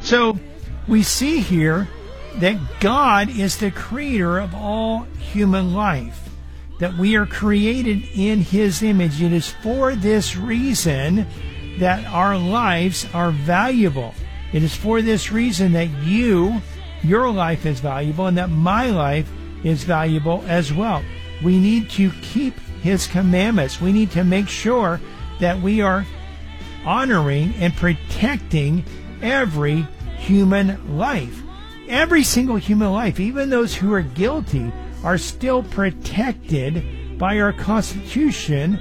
So we see here that God is the creator of all human life, that we are created in His image. It is for this reason that our lives are valuable. It is for this reason that your life is valuable, and that my life is valuable as well. We need to keep His commandments. We need to make sure that we are honoring and protecting every human life. Every single human life, even those who are guilty, are still protected by our Constitution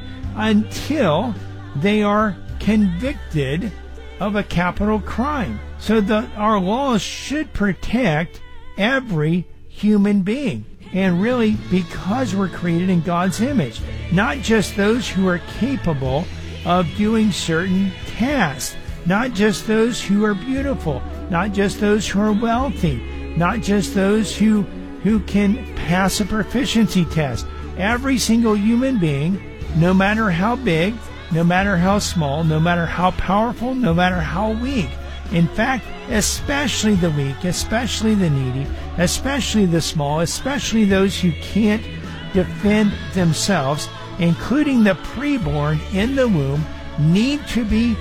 until they are convicted of a capital crime. So our laws should protect every human being. And really, because we're created in God's image, not just those who are capable of doing certain tasks, not just those who are beautiful, not just those who are wealthy, not just those who can pass a proficiency test. Every single human being, no matter how big, no matter how small, no matter how powerful, no matter how weak. In fact, especially the weak, especially the needy, especially the small, especially those who can't defend themselves, including the preborn in the womb, need to be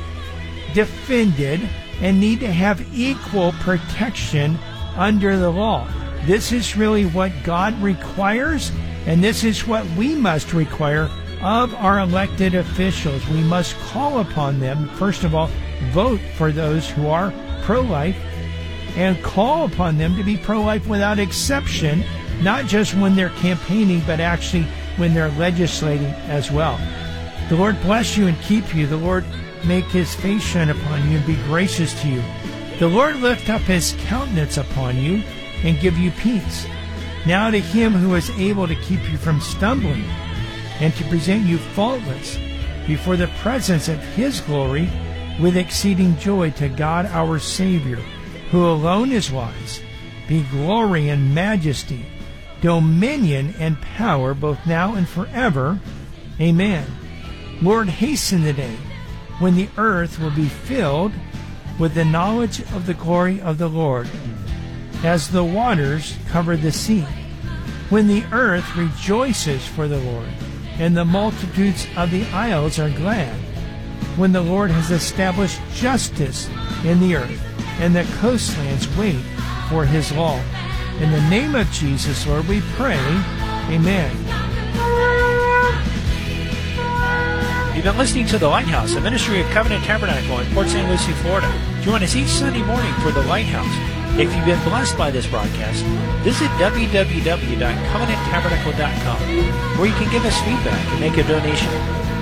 defended and need to have equal protection under the law. This is really what God requires, and this is what we must require of our elected officials. We must call upon them, first of all, vote for those who are pro-life, and call upon them to be pro-life without exception, not just when they're campaigning, but actually when they're legislating as well. The Lord bless you and keep you. The Lord make His face shine upon you and be gracious to you. The Lord lift up His countenance upon you and give you peace. Now to Him who is able to keep you from stumbling and to present you faultless before the presence of His glory with exceeding joy, to God our Savior, who alone is wise, be glory and majesty, dominion and power, both now and forever. Amen. Lord, hasten the day when the earth will be filled with the knowledge of the glory of the Lord, as the waters cover the sea, when the earth rejoices for the Lord, and the multitudes of the isles are glad, when the Lord has established justice in the earth, and the coastlands wait for His law. In the name of Jesus, Lord, we pray. Amen. You've been listening to The Lighthouse, a ministry of Covenant Tabernacle in Port St. Lucie, Florida. Join us each Sunday morning for The Lighthouse. If you've been blessed by this broadcast, visit www.covenanttabernacle.com, where you can give us feedback and make a donation.